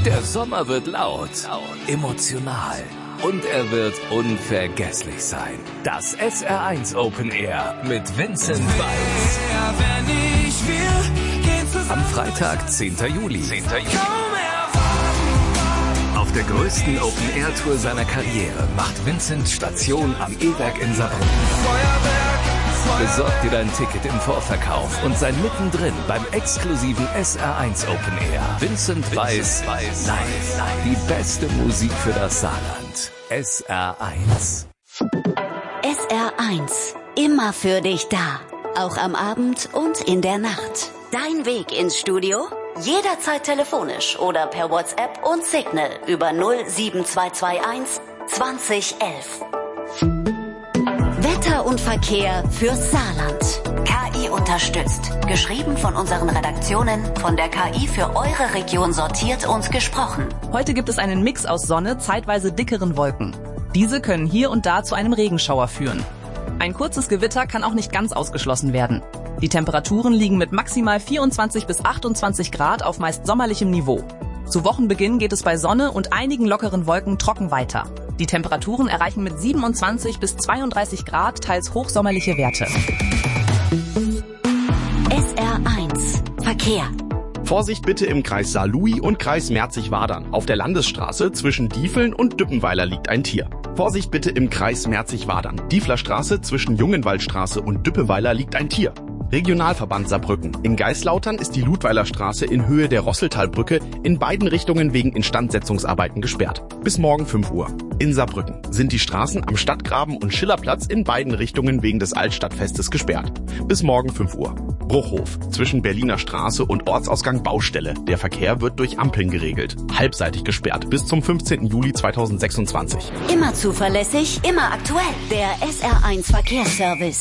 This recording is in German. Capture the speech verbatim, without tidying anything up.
Der Sommer wird laut, emotional und er wird unvergesslich sein. Das S R eins Open Air mit Vincent Weiss. Am Freitag, zehnten Juli. Auf der größten Open-Air-Tour seiner Karriere macht Vincent Station am E-Werk in Saarbrücken. Besorg dir dein Ticket im Vorverkauf und sei mittendrin beim exklusiven S R eins Open Air. Vincent Weiss live. Die beste Musik für das Saarland. S R eins. S R eins. Immer für dich da. Auch am Abend und in der Nacht. Dein Weg ins Studio? Jederzeit telefonisch oder per WhatsApp und Signal über null sieben zwei zwei eins zwanzig elf. Wetter und Verkehr fürs Saarland. K I unterstützt. Geschrieben von unseren Redaktionen, von der K I für eure Region sortiert und gesprochen. Heute gibt es einen Mix aus Sonne, zeitweise dickeren Wolken. Diese können hier und da zu einem Regenschauer führen. Ein kurzes Gewitter kann auch nicht ganz ausgeschlossen werden. Die Temperaturen liegen mit maximal vierundzwanzig bis achtundzwanzig Grad auf meist sommerlichem Niveau. Zu Wochenbeginn geht es bei Sonne und einigen lockeren Wolken trocken weiter. Die Temperaturen erreichen mit siebenundzwanzig bis zweiunddreißig Grad teils hochsommerliche Werte. S R eins Verkehr. Vorsicht bitte im Kreis Saarlouis und Kreis Merzig-Wadern. Auf der Landesstraße zwischen Diefeln und Düppenweiler liegt ein Tier. Vorsicht bitte im Kreis Merzig-Wadern. Dieflerstraße zwischen Jungenwaldstraße und Düppeweiler liegt ein Tier. Regionalverband Saarbrücken. In Geislautern ist die Ludweilerstraße in Höhe der Rosseltalbrücke in beiden Richtungen wegen Instandsetzungsarbeiten gesperrt. Bis morgen fünf Uhr. In Saarbrücken sind die Straßen am Stadtgraben und Schillerplatz in beiden Richtungen wegen des Altstadtfestes gesperrt. Bis morgen fünf Uhr. Bruchhof. Zwischen Berliner Straße und Ortsausgang Baustelle. Der Verkehr wird durch Ampeln geregelt. Halbseitig gesperrt. Bis zum fünfzehnten Juli zweitausendsechsundzwanzig. Immer zuverlässig, immer aktuell. Der S R eins Verkehrsservice.